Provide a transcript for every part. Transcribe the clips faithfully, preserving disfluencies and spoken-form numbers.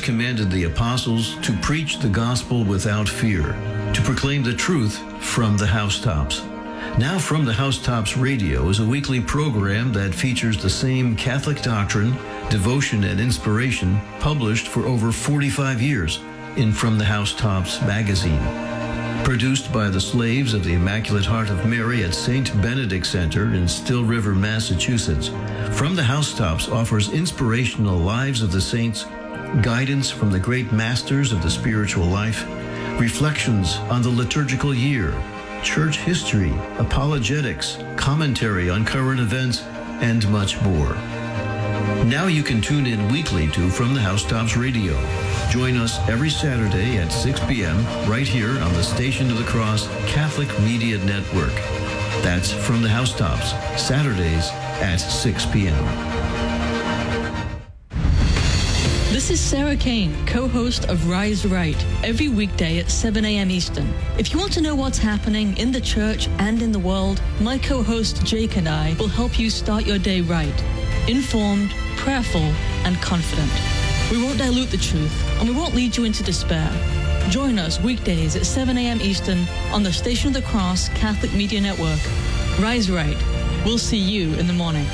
commanded the apostles to preach the gospel without fear, to proclaim the truth from the housetops. Now From the Housetops Radio is a weekly program that features the same Catholic doctrine, devotion, and inspiration published for over forty-five years in From the Housetops magazine. Produced by the slaves of the Immaculate Heart of Mary at Saint Benedict Center in Still River, Massachusetts, From the Housetops offers inspirational lives of the saints, guidance from the great masters of the spiritual life, reflections on the liturgical year, church history, apologetics, commentary on current events, and much more. Now you can tune in weekly to From the Housetops Radio. Join us every Saturday at six p.m. right here on the Station of the Cross Catholic Media Network. That's From the Housetops, Saturdays at six p.m. This is Sarah Kane, co-host of Rise Right, every weekday at seven a.m. Eastern. If you want to know what's happening in the church and in the world, my co-host Jake and I will help you start your day right, informed, prayerful, and confident. We won't dilute the truth, and we won't lead you into despair. Join us weekdays at seven a.m. Eastern on the Station of the Cross Catholic Media Network. Rise Right. We'll see you in the morning.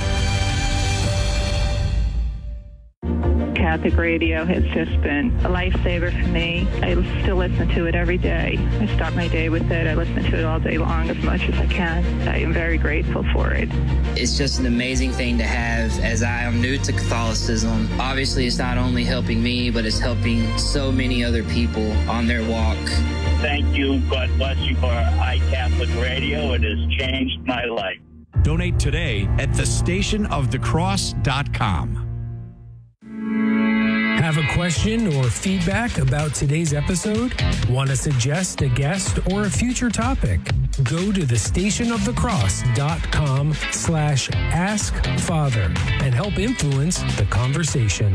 Catholic radio has just been a lifesaver for me. I still listen to it every day. I start my day with it. I listen to it all day long as much as I can. I am very grateful for it. It's just an amazing thing to have as I am new to Catholicism. Obviously, it's not only helping me, but it's helping so many other people on their walk. Thank you. God bless you for iCatholic Radio. It has changed my life. Donate today at the station of the cross dot com. Have a question or feedback about today's episode? Want to suggest a guest or a future topic? Go to the station of the cross dot com slash ask father and help influence the conversation.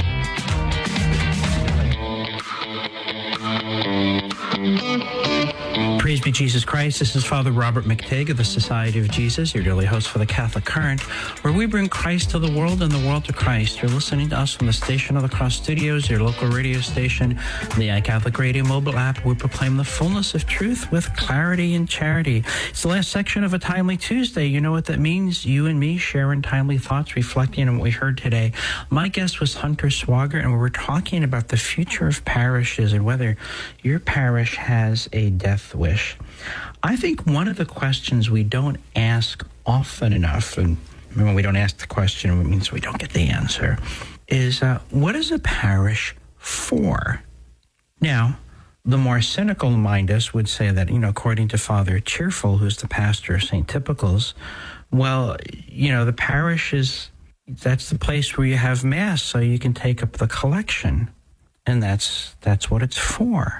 Praise be Jesus Christ. This is Father Robert McTigg of the Society of Jesus, your daily host for the Catholic Current, where we bring Christ to the world and the world to Christ. You're listening to us from the Station of the Cross Studios, your local radio station, the iCatholic Radio mobile app. We proclaim the fullness of truth with clarity and charity. It's the last section of a Timely Tuesday. You know what that means? You and me sharing timely thoughts, reflecting on what we heard today. My guest was Hunter Swigert, and we were talking about the future of parishes and whether your parish has a death wish. I think one of the questions we don't ask often enough, and when we don't ask the question, it means we don't get the answer, is uh, what is a parish for? Now, the more cynical among us would say that, you know, according to Father Cheerful, who's the pastor of Saint Typicals, well, you know, the parish is, that's the place where you have Mass, so you can take up the collection. And that's that's what it's for.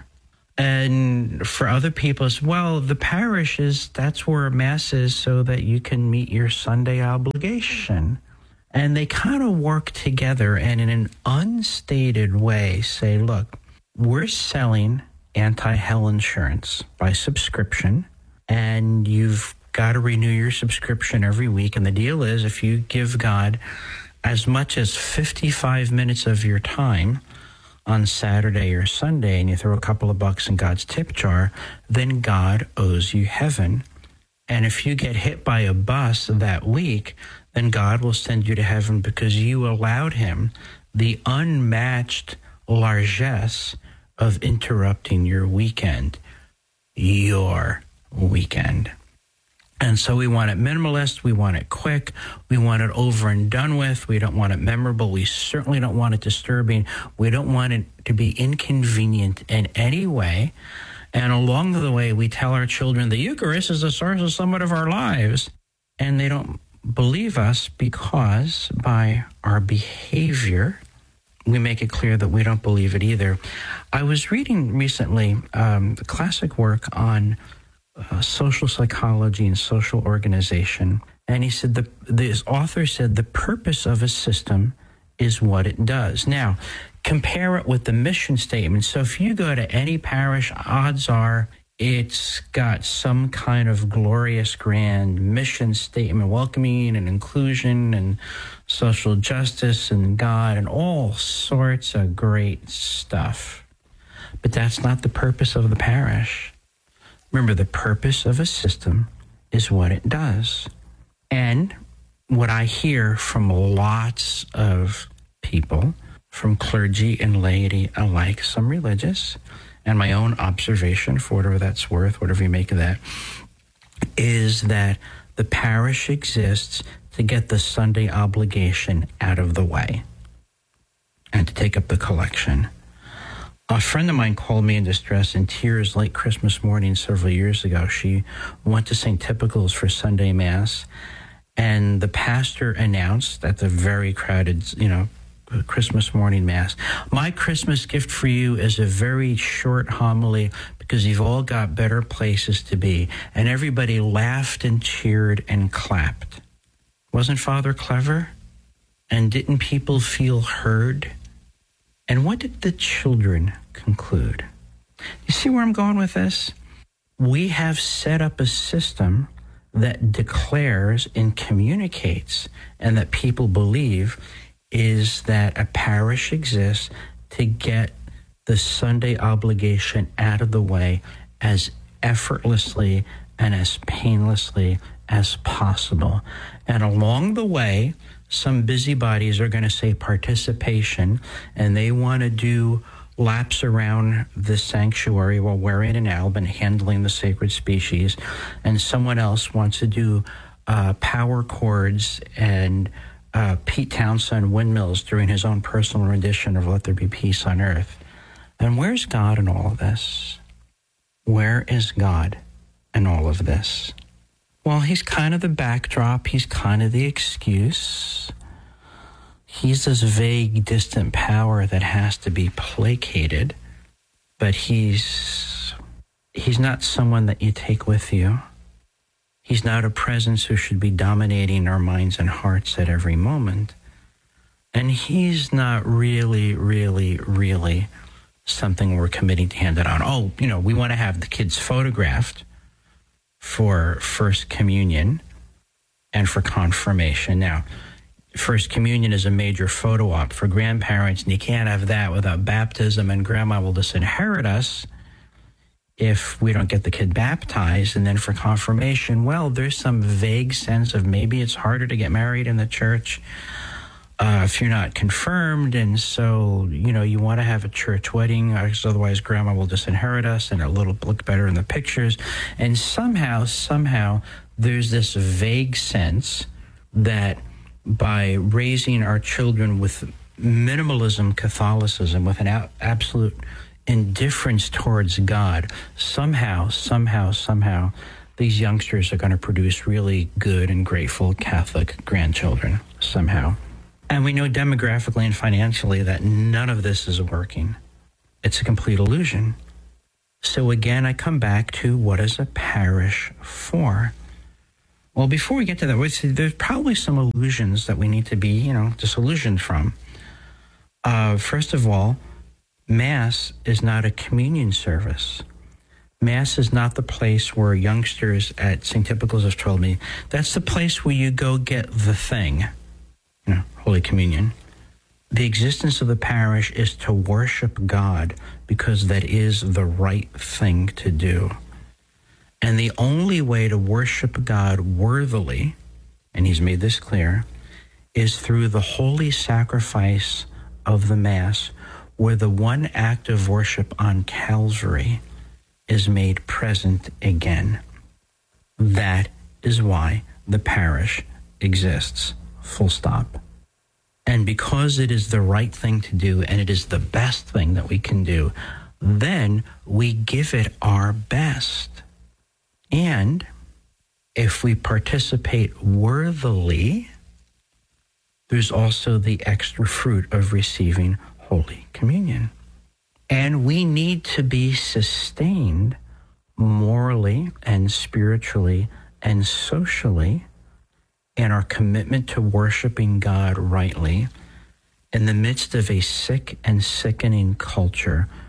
And for other people as well, the parish is, that's where Mass is so that you can meet your Sunday obligation. And they kind of work together and in an unstated way say, look, we're selling anti-hell insurance by subscription, and you've got to renew your subscription every week. And the deal is, if you give God as much as fifty-five minutes of your time on Saturday or Sunday, and you throw a couple of bucks in God's tip jar, then God owes you heaven. And if you get hit by a bus that week, then God will send you to heaven because you allowed him the unmatched largesse of interrupting your weekend, your weekend. And so we want it minimalist, we want it quick, we want it over and done with, we don't want it memorable, we certainly don't want it disturbing, we don't want it to be inconvenient in any way. And along the way, we tell our children the Eucharist is the source of somewhat of our lives. And they don't believe us because by our behavior, we make it clear that we don't believe it either. I was reading recently um, the classic work on Uh, social psychology and social organization. And he said, the this author said, the purpose of a system is what it does. Now, compare it with the mission statement. So if you go to any parish, odds are it's got some kind of glorious grand mission statement, welcoming and inclusion and social justice and God and all sorts of great stuff. But that's not the purpose of the parish. Remember, the purpose of a system is what it does. And what I hear from lots of people, from clergy and laity alike, some religious, and my own observation, for whatever that's worth, whatever you make of that, is that the parish exists to get the Sunday obligation out of the way and to take up the collection. A friend of mine called me in distress in tears late Christmas morning several years ago. She went to Saint Typical's for Sunday Mass, and the pastor announced at the very crowded, you know, Christmas morning Mass, "My Christmas gift for you is a very short homily because you've all got better places to be." And everybody laughed and cheered and clapped. Wasn't Father clever? And didn't people feel heard? And what did the children conclude? You see where I'm going with this? We have set up a system that declares and communicates, and that people believe, is that a parish exists to get the Sunday obligation out of the way as effortlessly and as painlessly as possible. And along the way, some busybodies are going to say participation, and they want to do laps around the sanctuary while wearing an alb and handling the sacred species. And someone else wants to do uh, power chords and uh, Pete Townsend windmills during his own personal rendition of Let There Be Peace on Earth. And where's God in all of this? Where is God in all of this? Well, he's kind of the backdrop. He's kind of the excuse. He's this vague, distant power that has to be placated, but he's he's not someone that you take with you. He's not a presence who should be dominating our minds and hearts at every moment. And he's not really, really, really something we're committing to hand it on. Oh, you know, we want to have the kids photographed for First Communion and for confirmation. Now, First Communion is a major photo op for grandparents, and you can't have that without baptism, and grandma will disinherit us if we don't get the kid baptized. And then for confirmation, well, there's some vague sense of maybe it's harder to get married in the church uh, if you're not confirmed, and so, you know, you want to have a church wedding, because otherwise grandma will disinherit us, and it'll look better in the pictures. And somehow, somehow, there's this vague sense that by raising our children with minimalism Catholicism, with an a- absolute indifference towards God, somehow, somehow, somehow, these youngsters are going to produce really good and grateful Catholic grandchildren, somehow. And we know demographically and financially that none of this is working. It's a complete illusion. So again, I come back to, what is a parish for? Well, before we get to that, there's probably some illusions that we need to be, you know, disillusioned from. Uh, first of all, Mass is not a communion service. Mass is not the place where youngsters at Saint Typical's have told me, that's the place where you go get the thing, you know, Holy Communion. The existence of the parish is to worship God because that is the right thing to do. And the only way to worship God worthily, and he's made this clear, is through the holy sacrifice of the Mass, where the one act of worship on Calvary is made present again. That is why the parish exists, full stop. And because it is the right thing to do, and it is the best thing that we can do, then we give it our best. And if we participate worthily, there's also the extra fruit of receiving Holy Communion. And we need to be sustained morally and spiritually and socially in our commitment to worshiping God rightly in the midst of a sick and sickening culture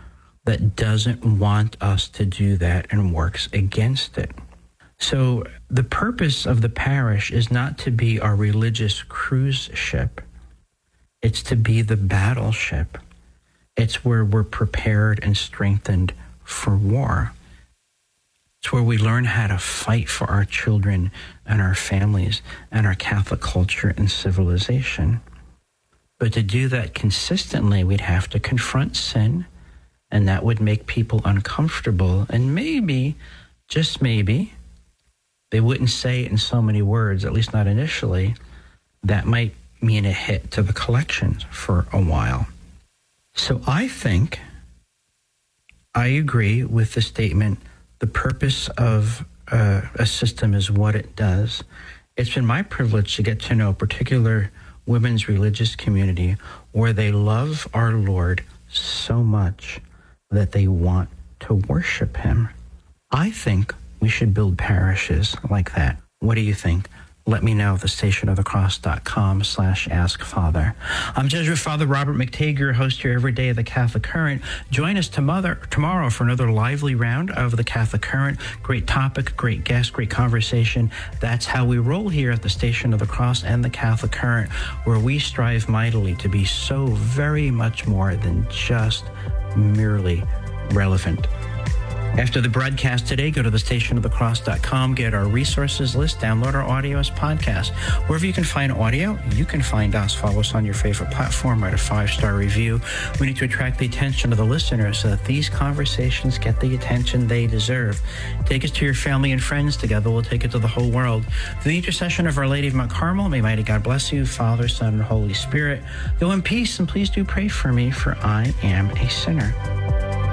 that doesn't want us to do that and works against it. So the purpose of the parish is not to be our religious cruise ship. It's to be the battleship. It's where we're prepared and strengthened for war. It's where we learn how to fight for our children and our families and our Catholic culture and civilization. But to do that consistently, we'd have to confront sin, and that would make people uncomfortable. And maybe, just maybe, they wouldn't say it in so many words, at least not initially. That might mean a hit to the collections for a while. So I think I agree with the statement, the purpose of uh, a system is what it does. It's been my privilege to get to know a particular women's religious community where they love our Lord so much that they want to worship him. I think we should build parishes like that. What do you think? Let me know at the stationofthecross.com slash ask Father. I'm Jesuit Father Robert McTague, your host here every day of the Catholic Current. Join us tomorrow, tomorrow for another lively round of the Catholic Current. Great topic, great guest, great conversation. That's how we roll here at the Station of the Cross and the Catholic Current, where we strive mightily to be so very much more than just merely relevant. After the broadcast today, go to the station of the cross dot com, get our resources list, download our audio as podcast. Wherever you can find audio, you can find us. Follow us on your favorite platform, write a five-star review. We need to attract the attention of the listeners so that these conversations get the attention they deserve. Take us to your family and friends. Together, we'll take it to the whole world. Through the intercession of Our Lady of Mount Carmel, may mighty God bless you, Father, Son, and Holy Spirit. Go in peace, and please do pray for me, for I am a sinner.